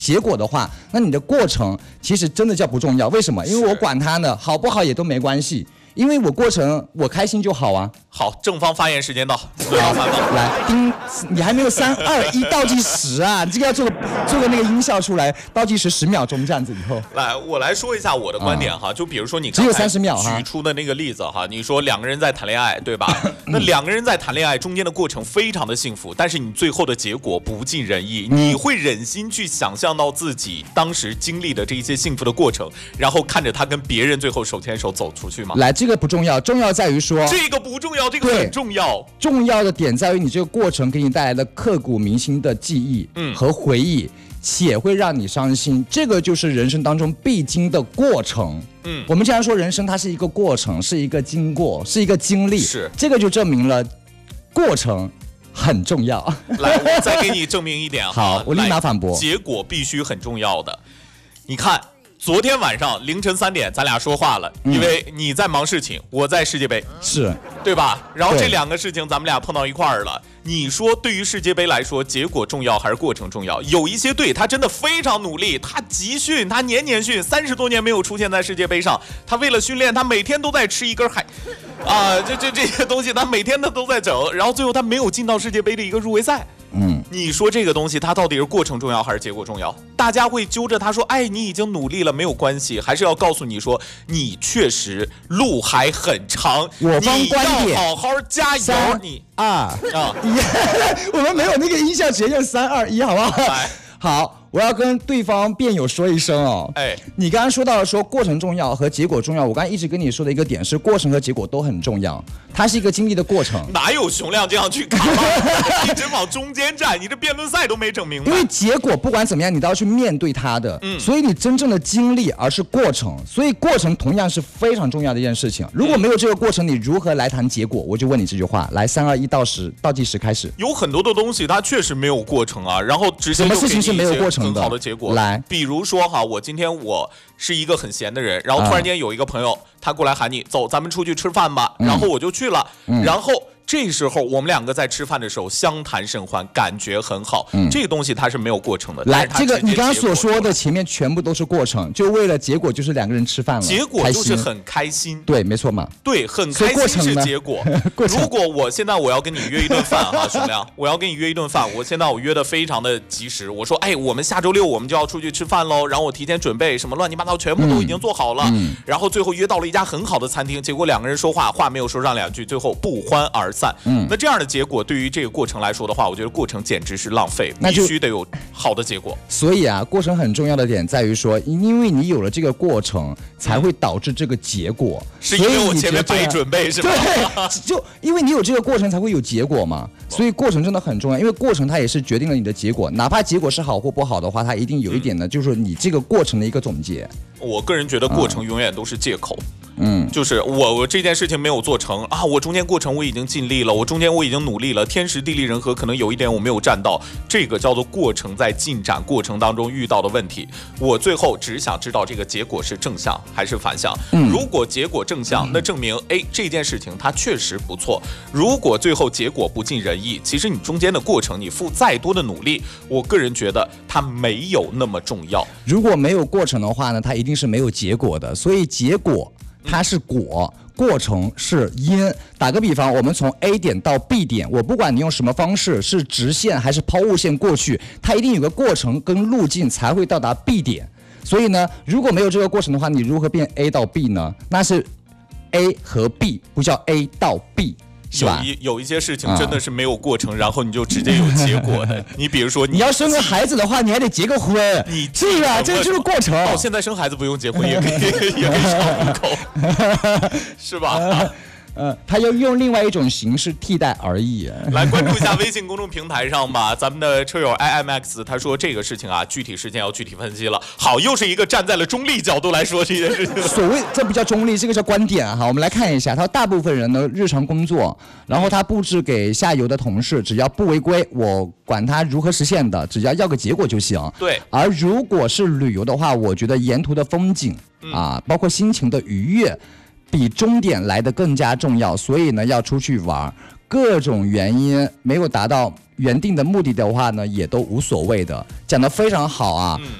结果的话，那你的过程其实真的叫不重要。为什么？因为我管它呢，好不好也都没关系。因为我过程我开心就好啊。 好，正方发言时间到， 来，叮，你还没有3、2、1倒计时啊？你这个要做个那个音效出来，倒计时10秒钟这样子以后。 来，我来说一下我的观点哈，就比如说你只有30秒举出的那个例子哈，你说2个人在谈恋爱，对吧？那2个人在谈恋爱中间的过程非常的幸福，但是你最后的结果不尽人意，你会忍心去想象到自己当时经历的这一些幸福的过程，然后看着他跟别人最后手牵手走出去吗？ 来，这个不重要，重要在于说这个不重要，这个很重要。 重要的点在于你这个过程给你带来的刻骨铭心的记忆和回忆，且会让你伤心。这个就是人生当中必经的过程。我们经常说人生它是一个过程，是一个经过，是一个经历。 是， 这个就证明了过程很重要。 来，我再给你证明一点哈。 好，我立马反驳。 结果必须很重要的。你看。昨天晚上凌晨3点，咱俩说话了，因为你在忙事情，我在世界杯， 是对吧？然后这2个事情咱们俩碰到一块儿了。你说对于世界杯来说，结果重要还是过程重要？有一些队他真的非常努力，他集训，他年年训，30多年没有出现在世界杯上，他为了训练，他每天都在吃一根海，这些东西他每天都在整，然后最后他没有进到世界杯的一个入围赛。你说这个东西它到底是过程重要还是结果重要？大家会揪着他说，哎，你已经努力了，没有关系，还是要告诉你说，你确实路还很长， 我方观点， 你要好好加油。你我们没有那个音效，直接用3、2、1，好不好？好。我要跟对方辩友说一声哦，你刚刚说到了说过程重要和结果重要，我刚才一直跟你说的一个点是过程和结果都很重要，它是一个经历的过程。 哪有熊亮这样去卡一直往中间站，你这辩论赛都没整明白。 因为结果不管怎么样，你都要去面对它的，所以你真正的经历而是过程，所以过程同样是非常重要的一件事情。如果没有这个过程，你如何来谈结果？我就问你这句话，来，3、2、1到10，倒计时开始。 有很多的东西它确实没有过程啊，然后直接什么事情是没有过程？ 很好的结果来， 比如说哈，我今天我是一个很闲的人，然后突然间有一个朋友，他过来喊你走，咱们出去吃饭吧，然后我就去了，然后这时候我们2个在吃饭的时候相谈甚欢，感觉很好。这个东西它是没有过程的。 来，这个你刚刚所说的前面全部都是过程，就为了结果就是2个人吃饭了， 结果就是很开心。 对，没错嘛。 对，很开心是结果。如果我现在我要跟你约一顿饭哈，熊亮，我要跟你约一顿饭，我现在我约的非常的及时，我说哎，我们下周6我们就要出去吃饭喽，然后我提前准备什么乱七八糟全部都已经做好了，然后最后约到了一家很好的餐厅，结果2个人说话没有说上2句，最后不欢而散。那这样的结果对于这个过程来说的话，我觉得过程简直是浪费，必须得有好的结果。 所以啊，过程很重要的点在于说，因为你有了这个过程，才会导致这个结果。 是因为我前面白准备是吧？ 对，就因为你有这个过程才会有结果嘛。所以过程真的很重要，因为过程它也是决定了你的结果，哪怕结果是好或不好的话，它一定有一点呢，就是你这个过程的一个总结。 我个人觉得过程永远都是借口。就是我这件事情没有做成啊，我中间过程我已经尽力了，我中间我已经努力了，天时地利人和可能有一点我没有占到，这个叫做过程在进展过程当中遇到的问题。我最后只想知道这个结果是正向还是反向。如果结果正向，那证明这件事情它确实不错。如果最后结果不尽人意，其实你中间的过程你付再多的努力，我个人觉得它没有那么重要。 如果没有过程的话呢，它一定是没有结果的，所以结果它是果，过程是因。打个比方，我们从 A 点到 B 点，我不管你用什么方式，是直线还是抛物线过去，它一定有个过程跟路径才会到达 B 点。所以呢，如果没有这个过程的话，你如何变 A 到 B 呢？那是 A 和 B， 不叫 A 到 B。 有一些事情真的是没有过程，然后你就直接有结果的。你比如说， 你要生个孩子的话，你还得结个婚，这个就是过程。 哦，现在生孩子不用结婚也可以上户口，是吧？ 他要用另外一种形式替代而已。 来关注一下微信公众平台上吧，咱们的车友 IMX 他说这个事情啊，具体事件要具体分析了。好，又是一个站在了中立角度来说这件事情。 所谓这不叫中立，这个叫观点哈。我们来看一下，他大部分人呢日常工作，然后他布置给下游的同事，只要不违规，我管他如何实现的，只要个结果就行。 对。 而如果是旅游的话，我觉得沿途的风景包括心情的愉悦，比终点来的更加重要，所以呢，要出去玩，各种原因没有达到原定的目的的话呢，也都无所谓的。讲得非常好啊。